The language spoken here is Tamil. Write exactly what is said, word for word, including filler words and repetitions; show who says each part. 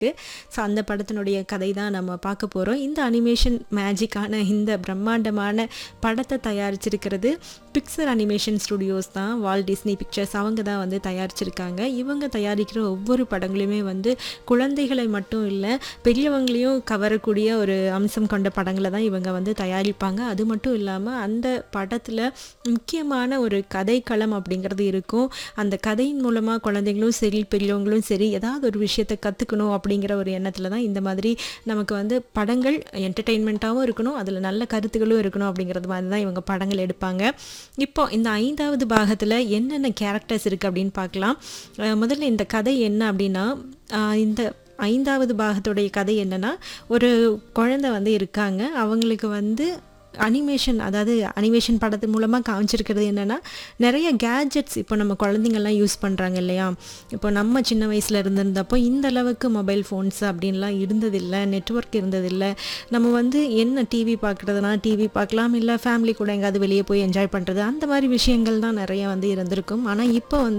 Speaker 1: ஸோ அந்த படத்தினுடைய கதை தான் நம்ம பார்க்க போகிறோம். இந்த அனிமேஷன் மேஜிக்கான இந்த பிரம்மாண்டமான படத்தை தயாரிச்சிருக்கிறது பிக்சர் அனிமேஷன் ஸ்டுடியோஸ் தான். வால்ட் டிஸ்னி பிக்சர்ஸ் அவங்க தான் வந்து தயாரிச்சிருக்காங்க. இவங்க தயாரிக்கிற ஒவ்வொரு படங்களுமே வந்து குழந்தைகளை மட்டும் இல்லை பெரியவங்களையும் கவரக்கூடிய ஒரு அம்சம் கொண்ட படங்களை தான் இவங்க வந்து தயாரிப்பாங்க. அது மட்டும் இல்லாமல் அந்த படத்தில் முக்கியமான ஒரு கதைக்களம் அப்படிங்கிறது இருக்கும். அந்த கதையின் மூலமாக குழந்தைங்களும் சரி பெரியவங்களும் சரி ஏதாவது ஒரு விஷயத்தை கற்றுக்கணும் அப்படிங்கிற ஒரு எண்ணத்தில் தான் இந்த மாதிரி நமக்கு வந்து படங்கள் என்டர்டெயின்மெண்ட்டாகவும் இருக்கணும், அதில் நல்ல கருத்துக்களும் இருக்கணும் அப்படிங்கிறது மாதிரி தான் இவங்க படங்கள் எடுப்பாங்க. இப்போ இந்த ஐந்தாவது பாகத்தில் என்னென்ன கேரக்டர்ஸ் இருக்குது அப்படின்னு பார்க்கலாம். அஹ் முதல்ல இந்த கதை என்ன அப்படின்னா, அஹ் இந்த ஐந்தாவது பாகத்துடைய கதை என்னென்னா, ஒரு குழந்தை வந்து இருக்காங்க. அவங்களுக்கு வந்து அனிமேஷன் அதாவது அனிமேஷன் படத்து மூலமாக காமிச்சிருக்கிறது என்னென்னா, நிறைய கேட்ஜெட்ஸ் இப்போ நம்ம குழந்தைங்கள்லாம் யூஸ் பண்ணுறாங்க இல்லையா. இப்போ நம்ம சின்ன வயசில் இருந்திருந்தப்போ இந்த அளவுக்கு மொபைல் ஃபோன்ஸ் அப்படின்லாம் இருந்ததில்லை, நெட்வொர்க் இருந்ததில்லை. நம்ம வந்து என்ன டிவி பார்க்குறதுனா டிவி பார்க்கலாம், இல்லை ஃபேமிலி கூட எங்கேயாவது வெளியே போய் என்ஜாய் பண்ணுறது, அந்த மாதிரி விஷயங்கள் தான் நிறைய வந்து இருந்திருக்கும். ஆனால் இப்போ வந்து